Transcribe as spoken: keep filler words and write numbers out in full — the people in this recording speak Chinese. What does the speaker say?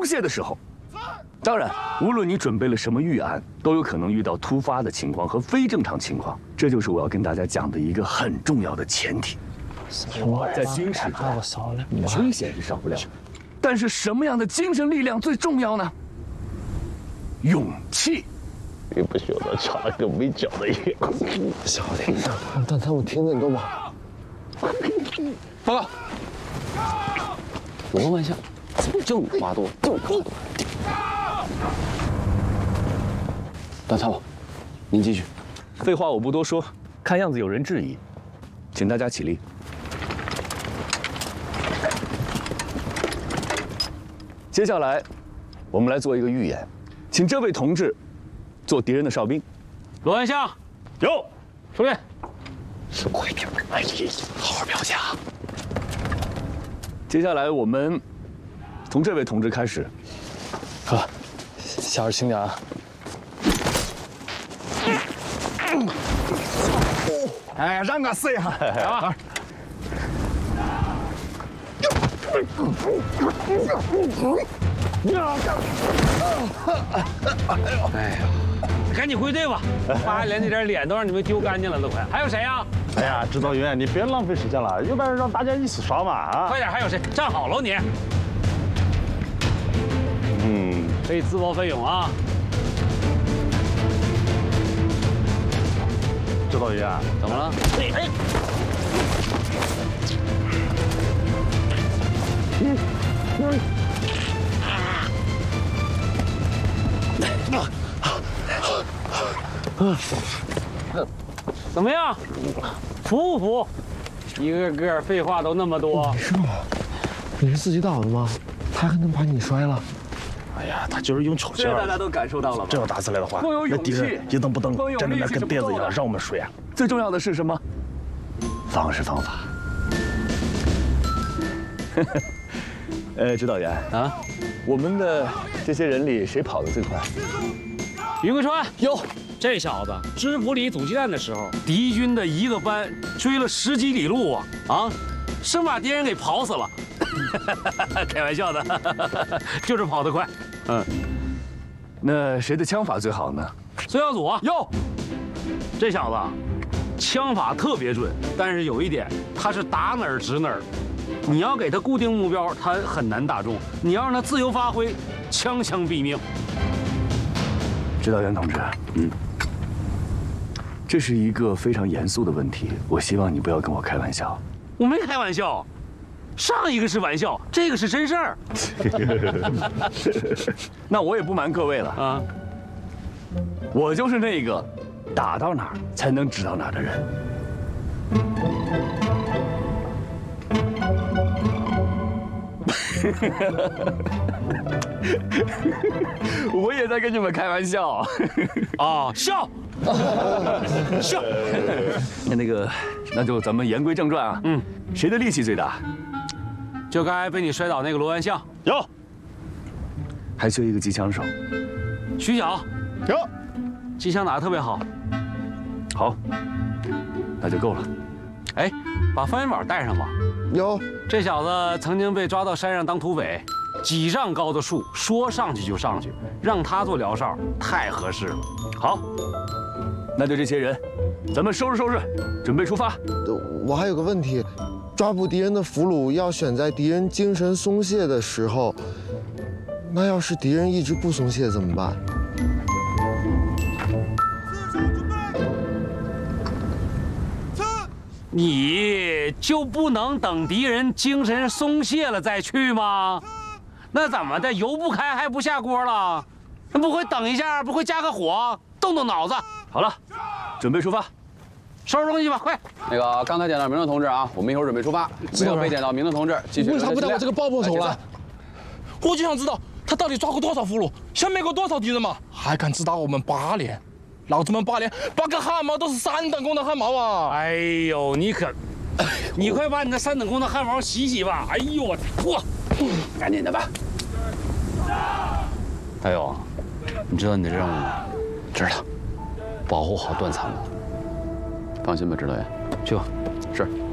懈的时候。当然，无论你准备了什么预案，都有可能遇到突发的情况和非正常情况。这就是我要跟大家讲的一个很重要的前提。在军事中，危险是少不了的，但是什么样的精神力量最重要呢？勇气。 你不晓得插了个没脚的眼， 小点声，让他们听得懂吗？ 报告。罗万象，就你话多，就你话多。段参谋，您继续。 废话我不多说，看样子有人质疑，请大家起立。接下来，我们来做一个预演，请这位同志做敌人的哨兵。 罗万象， 有， 出列。 快点，哎呀，好好表现啊！接下来我们从这位同志开始。 哥，小点轻点啊！ 哎，让我试一下。 来吧。哎呀，赶紧归队吧！八连这点脸都让你们丢干净了，都快。还有谁呀？ 哎呀，指导员，你别浪费时间了，要不然让大家一起刷嘛啊！ 快点，还有谁？站好了你。 嗯， 可以自报奋勇啊！ 指导员， 怎么了？哎哎。嗯嗯。怎么样？服不服？一个个废话都那么多。 没事吗？你是自己倒的吗？他还能把你摔了？ 哎呀，他就是用巧劲儿。 这大家都感受到了吧？ 这要打起来的话， 那敌人一动不动站在那跟垫子一样，让我们摔啊！ 最重要的是什么？方式方法。呃，指导员啊，我们的这些人里谁跑得最快？ 于桂川有。这小子知府里阻击战的时候，敌军的一个班追了十几里路啊啊，生把敌人给跑死了。开玩笑的，就是跑得快。 嗯，那谁的枪法最好呢？ 孙耀祖啊，哟，这小子枪法特别准，但是有一点，他是打哪儿指哪儿。你要给他固定目标，他很难打中；你要让他自由发挥，枪枪毙命。 指导员同志，嗯，这是一个非常严肃的问题，我希望你不要跟我开玩笑。 我没开玩笑，上一个是玩笑，这个是真事儿。 那我也不瞒各位了啊，我就是那个打到哪儿才能指到哪儿的人。我也在跟你们开玩笑啊，笑笑。 那那个，那就咱们言归正传啊。嗯，谁的力气最大？ 就该被你摔倒那个罗万象有， 还缺一个机枪手。 徐晓有， 机枪打得特别好。 好，那就够了。 哎，把方元宝带上吧。 有， 这小子曾经被抓到山上当土匪，几丈高的树，说上去就上去，让他做辽哨太合适了。 好，那就这些人，咱们收拾收拾，准备出发。 我还有个问题，抓捕敌人的俘虏要选在敌人精神松懈的时候，那要是敌人一直不松懈怎么办？ 你就不能等敌人精神松懈了再去吗？那怎么的，油不开还不下锅了？那不会等一下，不会加个火，动动脑子？ 好了，准备出发， 收拾东西吧，快！ 那个刚才点到名的同志啊，我们一会儿准备出发。没有被点到名的同志，继续。 为啥不带我这个爆破手了？我就想知道他到底抓过多少俘虏，消灭过多少敌人嘛？还敢指导我们八连？老子们八连八个汗毛都是三等功的汗毛啊！ 哎呦，你可，你快把你那三等功的汗毛洗洗吧！哎呦我嚯， 赶紧的吧。 大勇，你知道你的任务吗？ 知道，保护好段参谋。放心吧，指导员。 去吧。 是。